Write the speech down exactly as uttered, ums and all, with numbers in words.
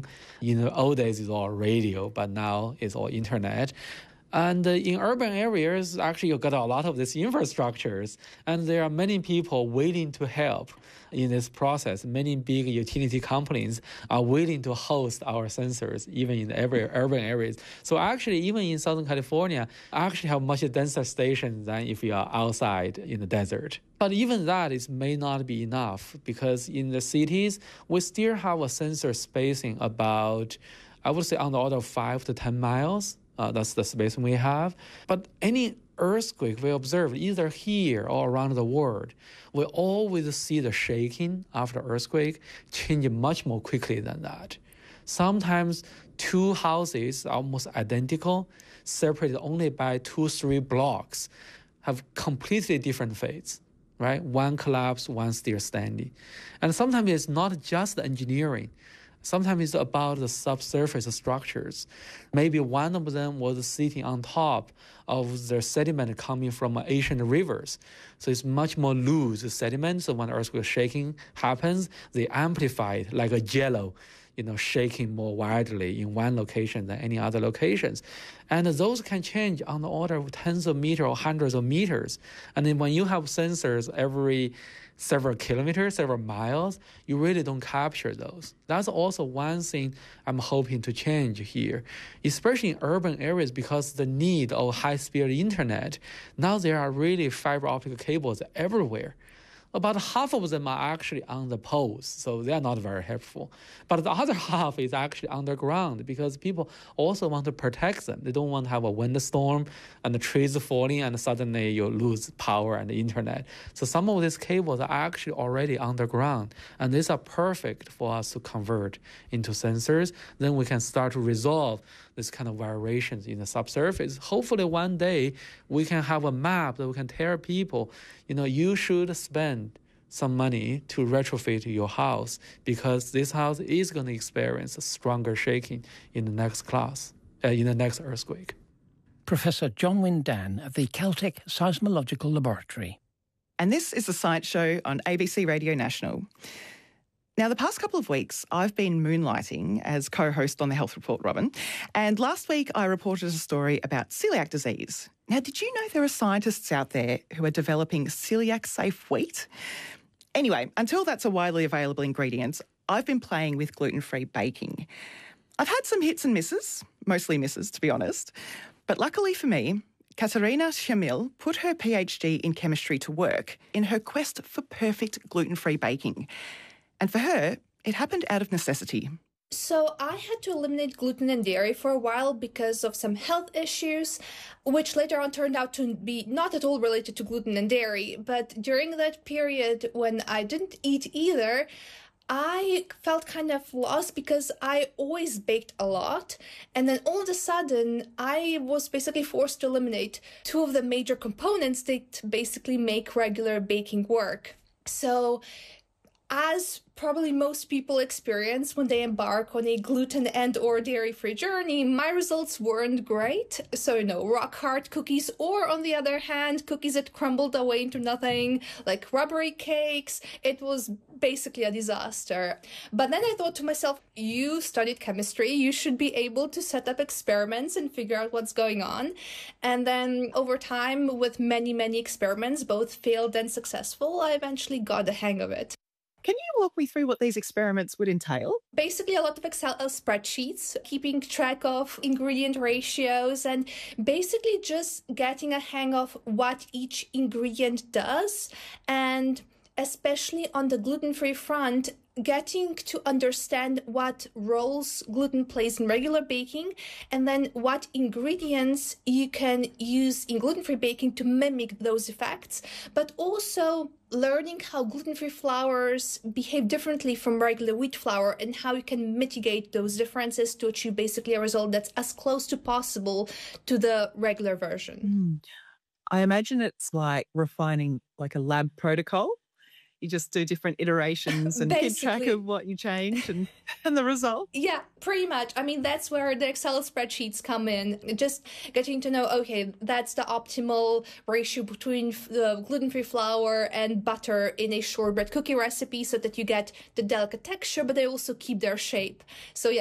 shaking. In the old days, it's all radio, but now it's all internet. And in urban areas, actually, you got a lot of these infrastructures, and there are many people willing to help in this process. Many big utility companies are willing to host our sensors, even in every urban areas. So actually, even in Southern California, I actually have much denser stations than if you are outside in the desert. But even that is may not be enough, because in the cities, we still have a sensor spacing about, I would say, on the order of five to ten miles. Uh, that's the space we have. But any earthquake we observe, either here or around the world, we always see the shaking after earthquake change much more quickly than that. Sometimes two houses almost identical, separated only by two, three blocks, have completely different fates, right? One collapse, one still standing. And sometimes it's not just engineering. Sometimes it's about the subsurface structures. Maybe one of them was sitting on top of the sediment coming from ancient rivers. So it's much more loose sediment. So when earthquake shaking happens, they amplify it like a jello, you know, shaking more widely in one location than any other locations. And those can change on the order of tens of meters or hundreds of meters. And then when you have sensors every several kilometers, several miles, you really don't capture those. That's also one thing I'm hoping to change here, especially in urban areas, because the need of high-speed internet, now there are really fiber optic cables everywhere. About half of them are actually on the poles, so they are not very helpful. But the other half is actually underground, because people also want to protect them. They don't want to have a windstorm and the trees falling and suddenly you lose power and the internet. So some of these cables are actually already underground, and these are perfect for us to convert into sensors. Then we can start to resolve this kind of variations in the subsurface. Hopefully one day we can have a map that we can tell people, you know, you should spend some money to retrofit your house, because this house is going to experience a stronger shaking in the next class, uh, in the next earthquake. Professor Jonwin Dan of the Caltech Seismological Laboratory. And this is The Science Show on A B C Radio National. Now, the past couple of weeks, I've been moonlighting as co-host on the Health Report, Robin, and last week I reported a story about celiac disease. Now, did you know there are scientists out there who are developing celiac-safe wheat? Anyway, until that's a widely available ingredient, I've been playing with gluten-free baking. I've had some hits and misses, mostly misses, to be honest, but luckily for me, Katerina Shamil put her PhD in chemistry to work in her quest for perfect gluten-free baking. And for her, it happened out of necessity. So I had to eliminate gluten and dairy for a while because of some health issues, which later on turned out to be not at all related to gluten and dairy. But during that period when I didn't eat either, I felt kind of lost because I always baked a lot. And then all of a sudden, I was basically forced to eliminate two of the major components that basically make regular baking work. So as probably most people experience when they embark on a gluten and or dairy-free journey, my results weren't great. So, you know, rock-hard cookies, or on the other hand, cookies that crumbled away into nothing, like rubbery cakes. It was basically a disaster. But then I thought to myself, you studied chemistry, you should be able to set up experiments and figure out what's going on. And then over time, with many, many experiments, both failed and successful, I eventually got the hang of it. Can you walk me through what these experiments would entail? Basically, a lot of Excel spreadsheets, keeping track of ingredient ratios, and basically just getting a hang of what each ingredient does. And especially on the gluten-free front, getting to understand what roles gluten plays in regular baking, and then what ingredients you can use in gluten-free baking to mimic those effects, but also learning how gluten-free flours behave differently from regular wheat flour and how you can mitigate those differences to achieve basically a result that's as close to possible to the regular version. Mm. I imagine it's like refining like a lab protocol. You just do different iterations and keep track of what you changed and, and the result. Yeah, pretty much. I mean, that's where the Excel spreadsheets come in. Just getting to know, okay, that's the optimal ratio between the gluten-free flour and butter in a shortbread cookie recipe so that you get the delicate texture, but they also keep their shape. So yeah,